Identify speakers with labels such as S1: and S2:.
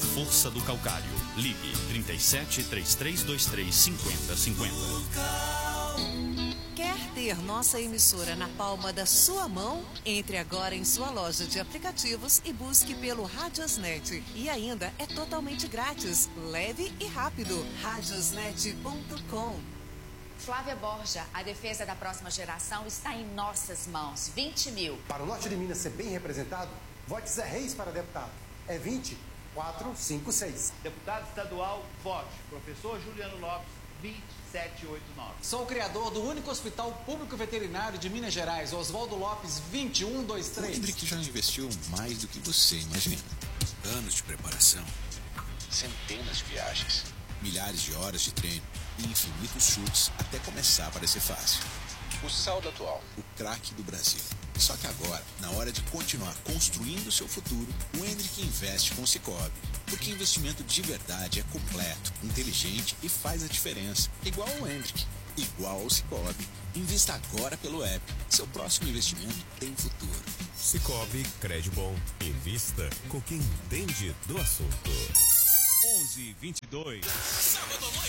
S1: força do calcário. Ligue 37 3323 5050.
S2: Quer ter nossa emissora na palma da sua mão? Entre agora em sua loja de aplicativos e busque pelo Radiosnet. E ainda é totalmente grátis, leve e rápido. Radiosnet.com.
S3: Flávia Borja, a defesa da próxima geração está em nossas mãos. 20 mil.
S4: Para o norte de Minas ser bem representado, vote Zé Reis para deputado. É 20456.
S5: Deputado estadual, vote professor Juliano Lopes, 20789.
S6: Sou o criador do único hospital público veterinário de Minas Gerais, Oswaldo Lopes, 2123.
S7: O Hendrick já investiu mais do que você imagina. Anos de preparação, centenas de viagens, milhares de horas de treino e infinitos chutes até começar a parecer fácil. O saldo atual, o craque do Brasil. Só que agora, na hora de continuar construindo o seu futuro, o Hendrick investe com o Sicoob. Porque investimento de verdade é completo, inteligente e faz a diferença. Igual ao Hendrick, igual ao Sicoob. Invista agora pelo app. Seu próximo investimento tem futuro.
S8: Sicoob, crédito bom. Invista com quem entende do assunto.
S1: 11:22. Sábado à noite.